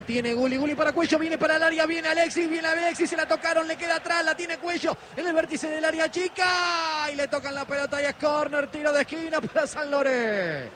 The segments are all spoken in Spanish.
Tiene Guli para Cuello, viene para el área, viene Alexis, se la tocaron, le queda atrás, la tiene Cuello en el vértice del área chica y le tocan la pelota y es córner, tiro de esquina para San Lorenzo.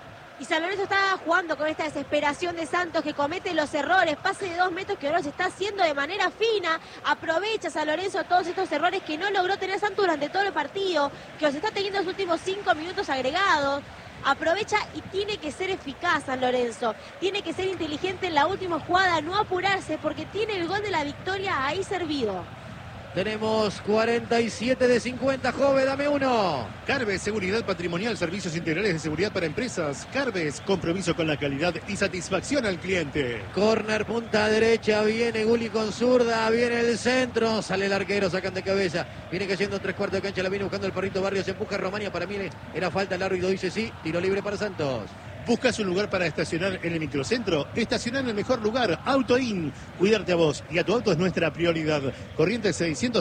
Y San Lorenzo está jugando con esta desesperación de Santos que comete los errores, pase de 2 metros que ahora se está haciendo de manera fina, aprovecha San Lorenzo todos estos errores que no logró tener Santos durante todo el partido, que los está teniendo en los últimos 5 minutos agregados. Aprovecha y tiene que ser eficaz San Lorenzo, tiene que ser inteligente en la última jugada, no apurarse porque tiene el gol de la victoria ahí servido. Tenemos 47 de 50, Jove, dame uno. Carves, seguridad patrimonial, servicios integrales de seguridad para empresas. Carves, compromiso con la calidad y satisfacción al cliente. Corner, punta derecha, viene Guli con zurda, viene el centro, sale el arquero, sacan de cabeza. Viene cayendo 3/4 de cancha, la viene buscando el Perrito Barrios, empuja a Romania, para mí era falta, el árbitro dice sí, tiro libre para Santos. ¿Buscas un lugar para estacionar en el microcentro? Estacionar en el mejor lugar, AutoIn. Cuidarte a vos y a tu auto es nuestra prioridad. Corrientes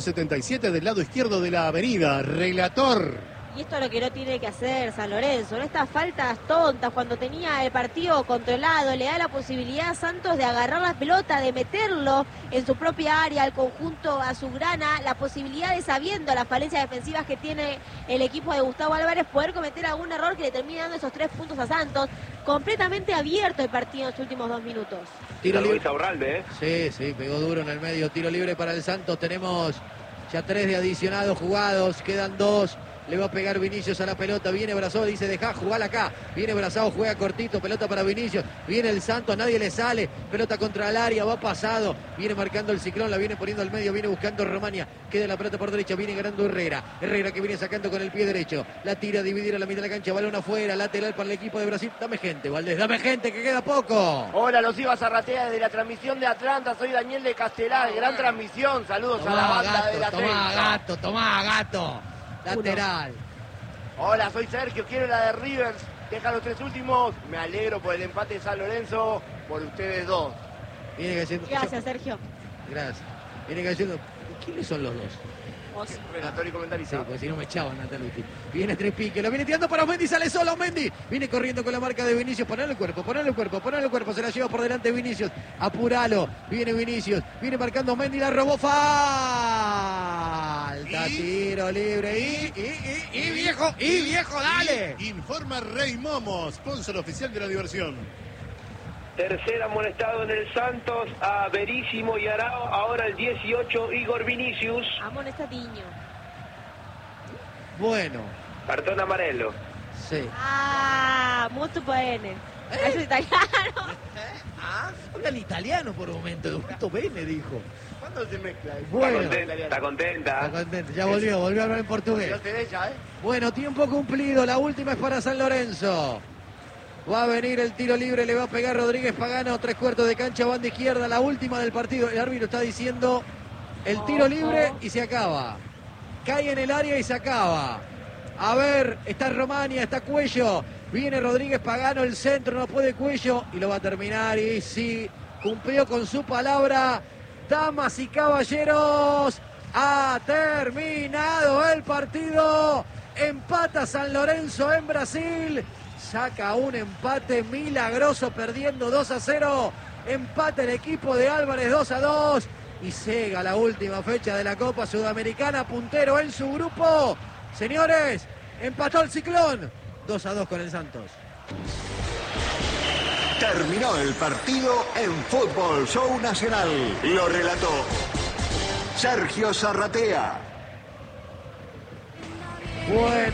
677 del lado izquierdo de la avenida. Relator. Y esto es lo que no tiene que hacer San Lorenzo, ¿no? Estas faltas tontas cuando tenía el partido controlado, le da la posibilidad a Santos de agarrar la pelota, de meterlo en su propia área, al conjunto azulgrana, la posibilidad de, sabiendo las falencias defensivas que tiene el equipo de Gustavo Álvarez, poder cometer algún error que le termine dando esos 3 puntos a Santos. Completamente abierto el partido en los últimos 2 minutos. Tiro libre. Saurralde, ¿eh? Sí, pegó duro en el medio, tiro libre para el Santos, tenemos ya 3 de adicionados jugados, quedan 2. Le va a pegar Vinicius a la pelota, viene Brazao, dice dejá, jugar acá, viene Brazao, juega cortito, pelota para Vinicius, viene el Santos, nadie le sale, pelota contra el área, va pasado, viene marcando el Ciclón, la viene poniendo al medio, viene buscando Romania, queda la pelota por derecha, viene ganando Herrera que viene sacando con el pie derecho, la tira a dividir a la mitad de la cancha, balón afuera, lateral para el equipo de Brasil, dame gente, Valdés, dame gente, que queda poco. Hola, los iba a Zarratea desde la transmisión de Atlanta, soy Daniel de Castelar, gran transmisión, saludos a la banda de la Tomá, gato, lateral. Hola, soy Sergio, quiero la de Rivers, deja los 3 últimos, me alegro por el empate de San Lorenzo, por ustedes dos. Gracias, Sergio. Gracias. Viene cayendo. ¿Quiénes son los dos? Relator y comentarista. Sí, porque si no me echaban a Taluti. Viene Trespique, lo viene tirando para Mendy, sale solo Mendy. Viene corriendo con la marca de Vinicius. Ponle el cuerpo. Se la lleva por delante Vinicius. Apuralo. Viene Vinicius. Viene marcando Mendy, la robó. Falta. Tiro libre. Y viejo, dale. Informa Rey Momo, sponsor oficial de la diversión. Tercer amonestado en el Santos a Verísimo y Arao. Ahora el 18, Igor Vinicius. Amonestadiño. Bueno. Cartón amarelo. Sí. Molto bene. Es italiano. Habla el italiano por un momento. Molto bene, dijo. ¿Cuándo se mezcla? Bueno. Está contenta. Ya volvió a hablar en portugués. Bueno, tiempo cumplido. La última es para San Lorenzo. Va a venir el tiro libre, le va a pegar Rodríguez Pagano, 3/4 de cancha, banda izquierda, la última del partido. El árbitro está diciendo el tiro libre y se acaba. Cae en el área y se acaba. A ver, está Romania, está Cuello. Viene Rodríguez Pagano, el centro, no puede Cuello y lo va a terminar. Y sí, cumplió con su palabra. Damas y caballeros, ha terminado el partido. Empata San Lorenzo en Brasil. Saca un empate milagroso perdiendo 2-0. Empata el equipo de Álvarez 2-2. Y llega la última fecha de la Copa Sudamericana, puntero en su grupo. Señores, empató el Ciclón. 2-2 con el Santos. Terminó el partido en Fútbol Show Nacional. Lo relató Sergio Zarratea. Bueno.